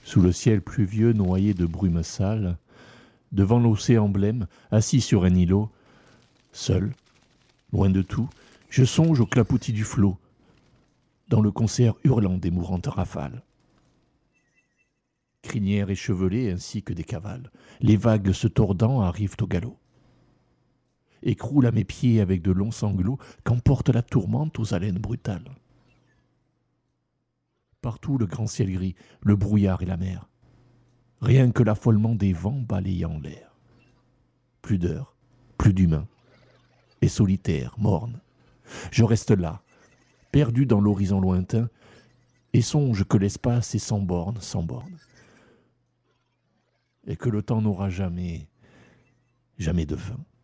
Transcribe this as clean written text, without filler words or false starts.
Sous le ciel pluvieux noyé de brume sale, devant l'océan blême, assis sur un îlot, seul, loin de tout, je songe au clapotis du flot, dans le concert hurlant des mourantes rafales. Crinières échevelées ainsi que des cavales, les vagues se tordant arrivent au galop. Écroule à mes pieds avec de longs sanglots qu'emporte la tourmente aux haleines brutales. Partout le grand ciel gris, le brouillard et la mer. Rien que l'affolement des vents balayant l'air. Plus d'heures, plus d'humains. Et solitaire, morne. Je reste là, perdu dans l'horizon lointain, et songe que l'espace est sans borne, sans borne. Et que le temps n'aura jamais, jamais de fin.